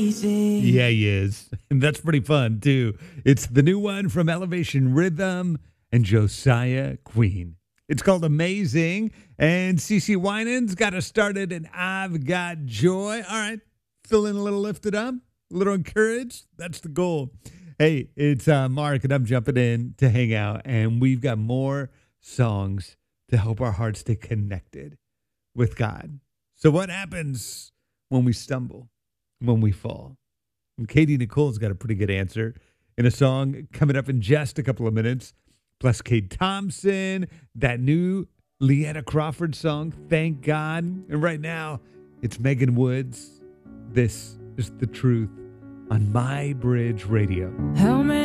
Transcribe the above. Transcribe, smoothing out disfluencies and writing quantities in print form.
Yeah, he is. And that's pretty fun, too. It's the new one from Elevation Rhythm and Josiah Queen. It's called Amazing. And CeCe Winans got us started, and I've got joy. All right. Feeling a little lifted up, a little encouraged. That's the goal. Hey, it's Mark, and I'm jumping in to hang out. And we've got more songs to help our hearts stay connected with God. So what happens when we stumble, when we fall? And Katie Nicole's got a pretty good answer in a song coming up in just a couple of minutes. Plus Kate Thompson, that new Leanna Crawford song, Thank God. And right now, it's Megan Woods. This is The Truth on My Bridge Radio. How many